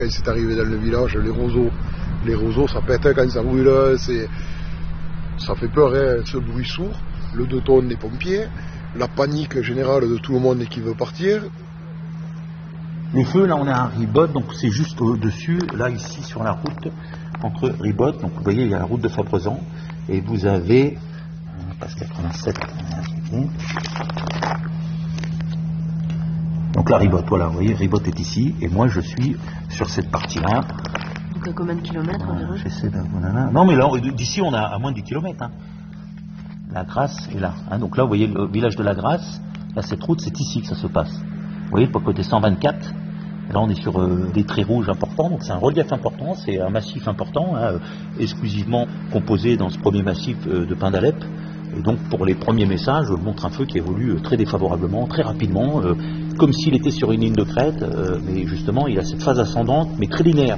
Quand c'est arrivé dans le village, les roseaux ça pète quand ça brûle, ça fait peur, hein, ce bruit sourd, le 2 tonnes des pompiers, la panique générale de tout le monde qui veut partir. Les feux, là on est à Ribot, donc c'est juste au-dessus, là ici sur la route entre Ribot, donc vous voyez il y a la route de Fabrezan, et vous avez, on passe 87, donc la Ribot, voilà, vous voyez, Ribot est ici, et moi je suis sur cette partie-là. Donc à combien de kilomètres environ? J'essaie de... Non mais là, d'ici on a à moins de 10 km. Hein. La Grasse est là. Hein. Donc là, vous voyez le village de la Grasse, là cette route, c'est ici que ça se passe. Vous voyez, pour côté 124, là on est sur des traits rouges importants, donc c'est un relief important, c'est un massif important, hein, exclusivement composé dans ce premier massif de pins d'Alep. Et donc pour les premiers messages, je montre un feu qui évolue très défavorablement, très rapidement, comme s'il était sur une ligne de crête, mais justement il a cette phase ascendante, mais très linéaire.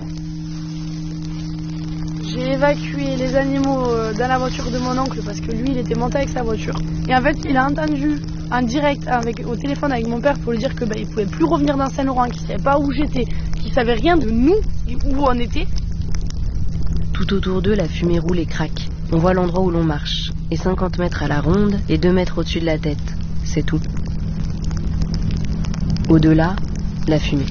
J'ai évacué les animaux dans la voiture de mon oncle parce que lui il était monté avec sa voiture. Et en fait il a entendu en direct au téléphone avec mon père pour lui dire que il pouvait plus revenir dans Saint-Laurent, qu'il savait pas où j'étais, qu'il savait rien de nous, où on était. Tout autour d'eux, la fumée roule et craque. On voit l'endroit où l'on marche. Et 50 mètres à la ronde et 2 mètres au-dessus de la tête. C'est tout. Au-delà, la fumée.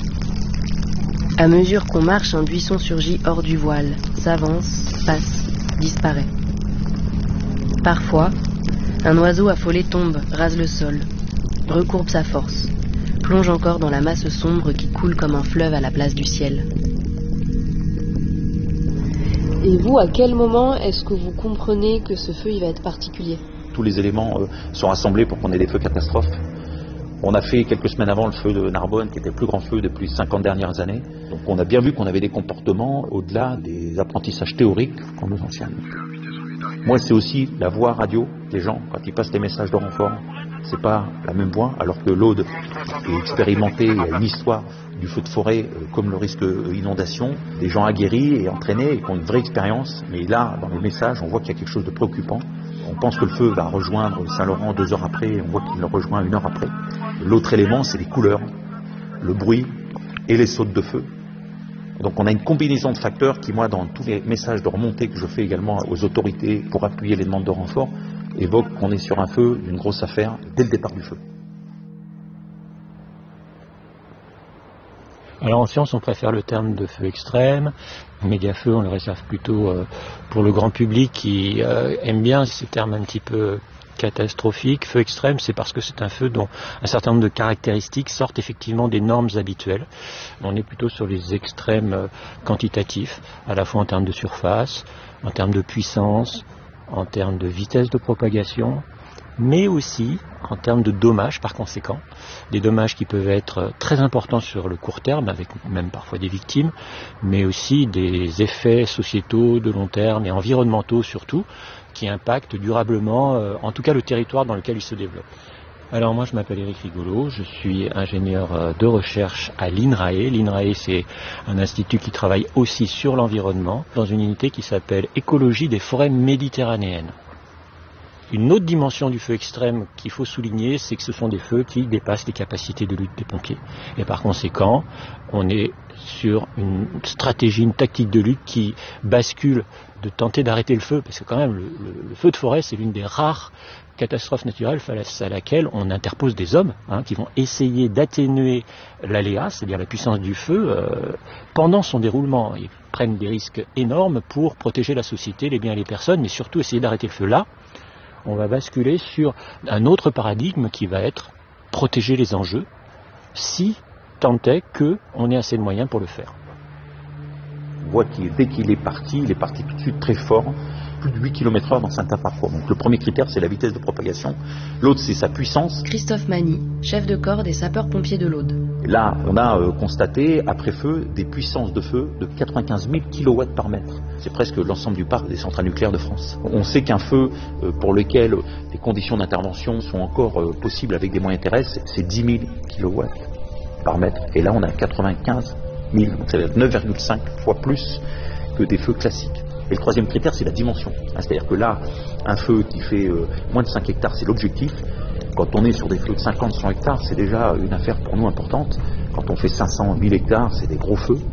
À mesure qu'on marche, un buisson surgit hors du voile, s'avance, passe, disparaît. Parfois, un oiseau affolé tombe, rase le sol, recourbe sa force, plonge encore dans la masse sombre qui coule comme un fleuve à la place du ciel. Et vous, à quel moment est-ce que vous comprenez que ce feu il va être particulier? Tous les éléments sont rassemblés pour qu'on ait des feux catastrophes. On a fait quelques semaines avant le feu de Narbonne, qui était le plus grand feu depuis les 50 dernières années. Donc on a bien vu qu'on avait des comportements au-delà des apprentissages théoriques qu'on nous enseigne. Moi, c'est aussi la voix radio des gens. Quand ils passent des messages de renfort, c'est pas la même voix, alors que l'Aude est expérimentée, il y a une histoire du feu de forêt comme le risque inondation, des gens aguerris et entraînés et qui ont une vraie expérience. Mais là, dans les messages, on voit qu'il y a quelque chose de préoccupant. On pense que le feu va rejoindre Saint-Laurent 2 heures après, et on voit qu'il le rejoint 1 heure après. L'autre élément, c'est les couleurs, le bruit et les sautes de feu. Donc on a une combinaison de facteurs qui, moi, dans tous les messages de remontée que je fais également aux autorités pour appuyer les demandes de renfort, évoquent qu'on est sur un feu d'une grosse affaire dès le départ du feu. Alors en science, on préfère le terme de feu extrême. Méga-feu, on le réserve plutôt pour le grand public qui aime bien ces termes un petit peu catastrophiques. Feu extrême, c'est parce que c'est un feu dont un certain nombre de caractéristiques sortent effectivement des normes habituelles. On est plutôt sur les extrêmes quantitatifs, à la fois en termes de surface, en termes de puissance, en termes de vitesse de propagation, mais aussi en termes de dommages par conséquent, des dommages qui peuvent être très importants sur le court terme, avec même parfois des victimes, mais aussi des effets sociétaux de long terme et environnementaux surtout, qui impactent durablement, en tout cas le territoire dans lequel ils se développent. Alors moi je m'appelle Éric Rigolo, je suis ingénieur de recherche à l'INRAE. L'INRAE c'est un institut qui travaille aussi sur l'environnement dans une unité qui s'appelle Écologie des forêts méditerranéennes. Une autre dimension du feu extrême qu'il faut souligner, c'est que ce sont des feux qui dépassent les capacités de lutte des pompiers. Et par conséquent, on est sur une stratégie, une tactique de lutte qui bascule de tenter d'arrêter le feu, parce que quand même le feu de forêt, c'est l'une des rares catastrophes naturelles face à laquelle on interpose des hommes qui vont essayer d'atténuer l'aléa, c'est-à-dire la puissance du feu, pendant son déroulement. Ils prennent des risques énormes pour protéger la société, les biens et les personnes, mais surtout essayer d'arrêter le feu là. On va basculer sur un autre paradigme qui va être protéger les enjeux, si tant est qu'on ait assez de moyens pour le faire. On voit que dès qu'il est parti tout de suite très fort, plus de 8 km/h dans certains parcours. Donc le premier critère, c'est la vitesse de propagation. L'autre, c'est sa puissance. Christophe Magny, chef de corps des sapeurs-pompiers de l'Aude. Là, on a constaté, après feu, des puissances de feu de 95 000 kW par mètre. C'est presque l'ensemble du parc des centrales nucléaires de France. On sait qu'un feu pour lequel les conditions d'intervention sont encore possibles avec des moyens terrestres, c'est 10 000 kW par mètre. Et là, on a 95 000, donc c'est 9,5 fois plus que des feux classiques. Et le troisième critère, c'est la dimension. C'est-à-dire que là, un feu qui fait moins de 5 hectares, c'est l'objectif. Quand on est sur des feux de 50, 100 hectares, c'est déjà une affaire pour nous importante. Quand on fait 500, 1000 hectares, c'est des gros feux.